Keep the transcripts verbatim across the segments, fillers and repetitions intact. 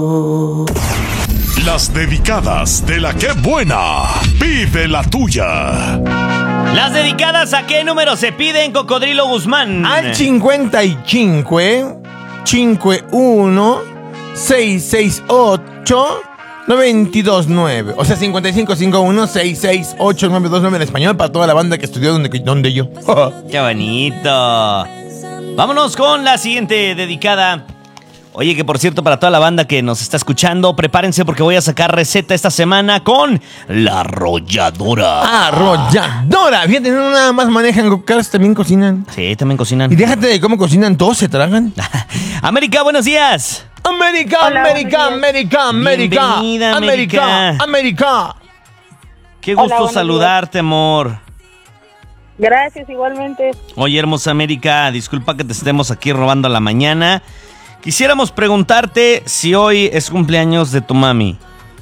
Las dedicadas de la que buena. Pide la tuya. Las dedicadas a qué número se piden, Cocodrilo Guzmán. Al cincuenta y cinco, cincuenta y uno, seiscientos sesenta y ocho, noventa y dos nueve. O sea, cincuenta y cinco, cincuenta y uno, seiscientos sesenta y ocho, noventa y dos nueve en español para toda la banda que estudió donde, donde yo. ¡Qué bonito! Vámonos con la siguiente dedicada. Oye, que por cierto, para toda la banda que nos está escuchando, prepárense porque voy a sacar receta esta semana con la arrolladora. Arrolladora. Fíjate, no nada más manejan go-karts, también cocinan. Sí, también cocinan. Y déjate de cómo cocinan, todos se tragan. América, buenos días. América, Hola, América, América, América, Bienvenida, América, América. América. Qué gusto buenos saludarte, amor. Gracias, igualmente. Oye, hermosa América, disculpa que te estemos aquí robando la mañana. Quisiéramos preguntarte si hoy es cumpleaños de tu mami.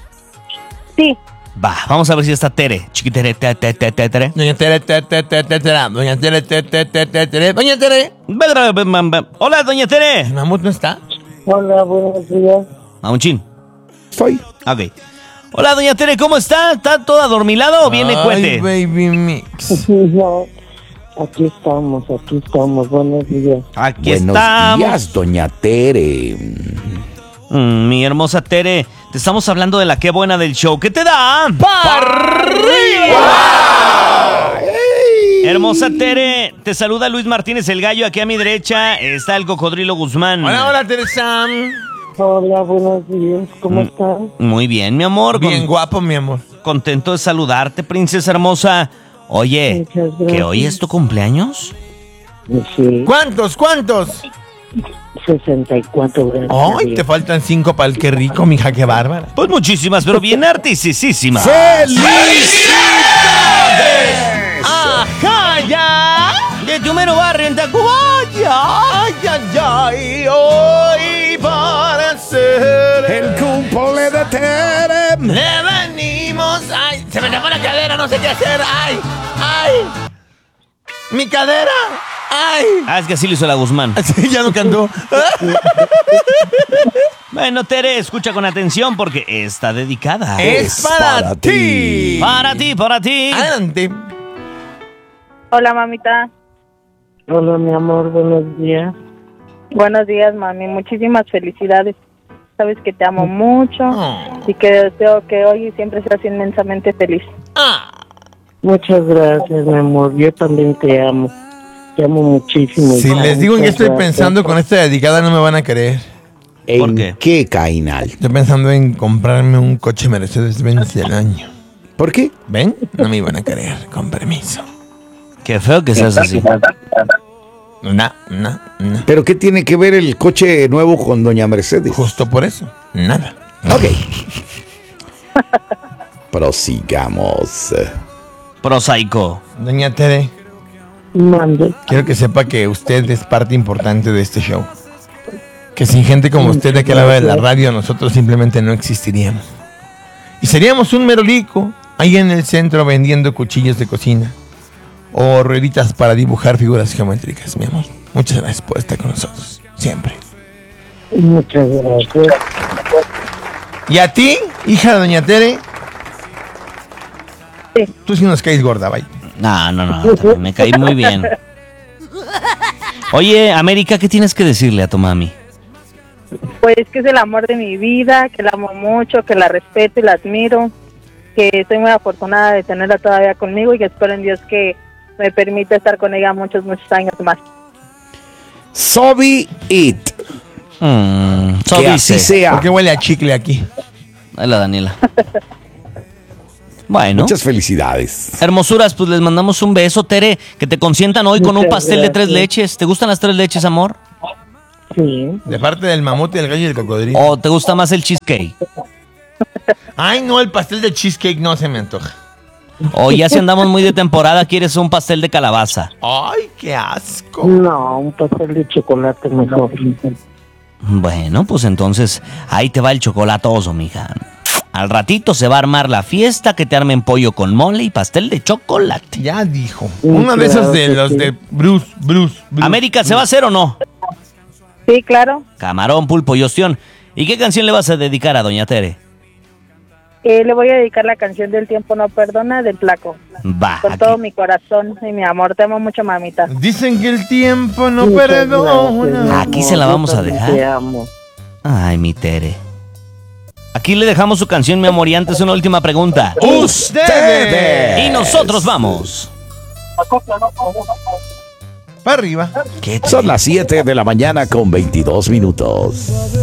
Sí, Va, vamos a ver si está Tere. Chiquitere, te, te, te, te, Tere. Doña Tere, te, te, te, te, te, Doña Tere, te, te, te, te, te, Doña Tere. Hola, doña Tere. ¿El mamut no está? hola, buenos días. Mamuchín. Estoy. Ok. Hola, doña Tere, ¿cómo está? ¿Está toda adormilada o viene Ay, cuete? baby mix. No, aquí estamos, aquí estamos, buenos días. Aquí Buenos estamos. días, doña Tere. Mm, mi hermosa Tere, te estamos hablando de la qué buena del show. ¿Qué te da? ¡Para arriba! Hermosa Tere, te saluda Luis Martínez el Gallo. Aquí a mi derecha está el Cocodrilo Guzmán. Hola, hola, Teresa. Hola, buenos días, ¿cómo Mm. están? Muy bien, mi amor. Bien Con- guapo, mi amor. contento de saludarte, princesa hermosa. Oye, Muchas gracias. ¿que hoy es tu cumpleaños? Sí, ¿Cuántos, cuántos? sesenta y cuatro, gracias. Ay, te faltan cinco para el que rico, mija, qué bárbara. Pues muchísimas, pero bien artisísimas. ¡Ajá, ya! De tu mero barrio en Tacubaya. ¡Ay, ay, ay! Hoy para ser El cumple de Tere. le venimos. ¡Ay! Se me tapó la cadera, no sé qué hacer. ¡Ay! ¡Ay! ¡Mi cadera! ¡Ay! Ah, es que así lo hizo la Guzmán. Sí, ya no cantó. Bueno, Tere, escucha con atención porque está dedicada. Es para, para ti. ti. Para ti, para ti. Adelante. Hola, mamita. Hola, mi amor, buenos días. Buenos días, mami, muchísimas felicidades. Sabes que te amo mucho Oh. y que deseo que hoy y siempre seas inmensamente feliz. Ah. Muchas gracias, mi amor. Yo también te amo. Te amo muchísimo. Si les digo en qué Muchas estoy gracias. pensando con esta dedicada, no me van a creer. ¿Por ¿En qué? qué, Cainal? Estoy pensando en comprarme un coche Mercedes-Benz del año. ¿Por qué? ¿Ven? No me iban a creer, con permiso. Qué feo que seas así. No, no, no. ¿Pero qué tiene que ver el coche nuevo con doña Mercedes? Justo por eso. Nada. Ok. Prosigamos. Prosaico. Doña Tere, Mande. quiero que sepa que usted es parte importante de este show. Que sin gente como usted de aquel lado de la radio, nosotros simplemente no existiríamos. Y seríamos un merolico ahí en el centro vendiendo cuchillos de cocina o rueditas para dibujar figuras geométricas, mi amor. Muchas gracias por estar con nosotros. Siempre. Muchas gracias. Y a ti, hija de doña Tere, Sí. tú sí nos caes gorda, bye. No, no, no. también Me caí muy bien. Oye, América, ¿qué tienes que decirle a tu mami? Pues que es el amor de mi vida, que la amo mucho, que la respeto y la admiro, que estoy muy afortunada de tenerla todavía conmigo y que espero en Dios que me permita estar con ella muchos, muchos años más. So be it. Mm, Que so así dice. sea. ¿Por qué huele a chicle aquí? Ahí la Daniela. Bueno. Muchas felicidades. Hermosuras, pues les mandamos un beso, Tere, que te consientan hoy con un Muchas pastel de tres gracias. leches. ¿Te gustan las tres leches, amor? Sí. De parte del mamut, del gallo y del cocodrilo. ¿O te gusta más el cheesecake? Ay, no, el pastel de cheesecake no se me antoja. O ya si andamos muy de temporada, ¿quieres un pastel de calabaza? Ay, qué asco. No, un pastel de chocolate mejor. Bueno, pues entonces ahí te va el chocolatoso, mija. Al ratito se va a armar la fiesta, que te armen pollo con mole y pastel de chocolate. Ya dijo. Sí, Una de esas claro de que los sí. de Bruce, Bruce, Bruce. América, ¿se va a hacer o no? Sí, claro. Camarón, pulpo y ostión. ¿Y qué canción le vas a dedicar a doña Tere? Eh, le voy a dedicar la canción del Tiempo No Perdona del Flaco. Va. Con aquí. todo mi corazón y mi amor. Te amo mucho, mamita. Dicen que el tiempo no perdona. Aquí se la vamos a dejar. Te amo. Ay, mi Tere. Aquí le dejamos su canción, mi amor, y antes una última pregunta. ¡Ustedes! Y nosotros vamos. Para arriba. ¿Qué Son las siete de la mañana con veintidós minutos.